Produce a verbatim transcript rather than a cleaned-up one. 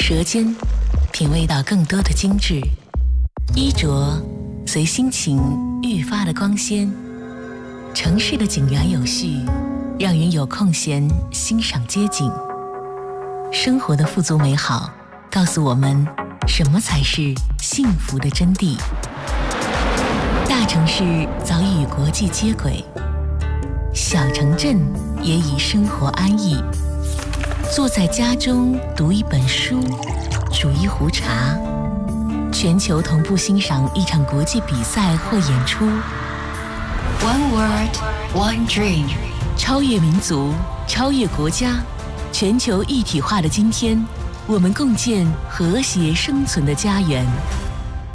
舌尖，品味到更多的精致；衣着随心情愈发的光鲜。城市的井然有序，让人有空闲欣赏街景。生活的富足美好，告诉我们什么才是幸福的真谛。大城市早已与国际接轨，小城镇也已生活安逸。坐在家中读一本书，煮一壶茶，全球同步欣赏一场国际比赛或演出。 One word, one dream。 超越民族，超越国家，全球一体化的今天，我们共建和谐生存的家园。